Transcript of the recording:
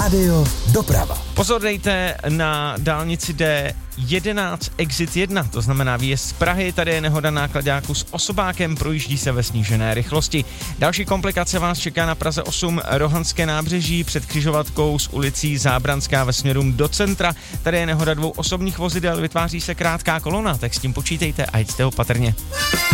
Rádio Doprava. Pozor dejte na dálnici D11 exit 1, to znamená výjezd z Prahy, tady je nehoda náklaďáku s osobákem, projíždí se ve snížené rychlosti. Další komplikace vás čeká na Praze 8 Rohanské nábřeží před křižovatkou s ulicí Zábranská ve směru do centra. Tady je nehoda 2 osobních vozidel, vytváří se krátká kolona, tak s tím počítejte a jeďte opatrně.